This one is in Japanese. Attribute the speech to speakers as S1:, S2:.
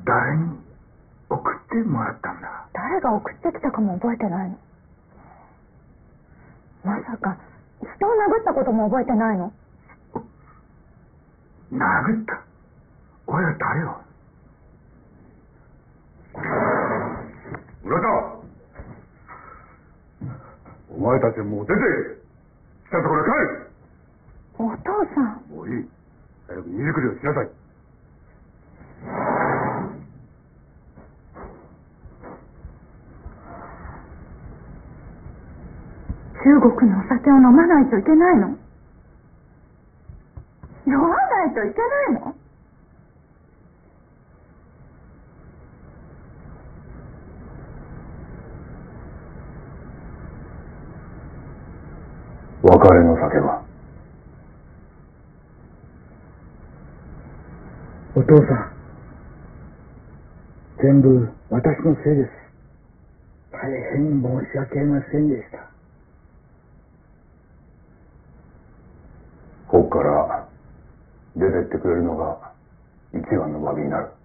S1: 誰に送ってもらったんだ。
S2: 誰が送ってきたかも覚えてないの。まさか人を殴ったことも覚えてないの。
S1: 殴った？俺は誰を？村田、お前たちもう出て来たところへ帰る。
S2: お父さん。
S1: もういい。早く荷造りをしなさい。
S2: 中国のお酒を飲まないといけないの？酔わないといけないの？
S1: 別れの酒は？
S3: お父さん、全部私のせいです。大変申し訳ありませんでした。
S1: ここから出てってくれるのが一番の詫びになる。